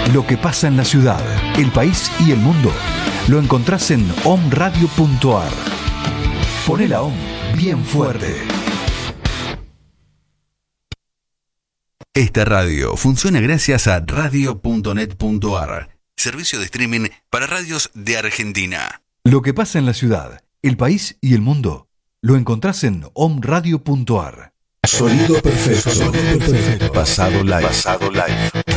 Lo que pasa en la ciudad, el país y el mundo lo encontrás en omradio.ar. Poné la OM bien fuerte. Esta radio funciona gracias a radio.net.ar, servicio de streaming para radios de Argentina. Lo que pasa en la ciudad, el país y el mundo lo encontrás en omradio.ar. Sonido perfecto. Pasado live.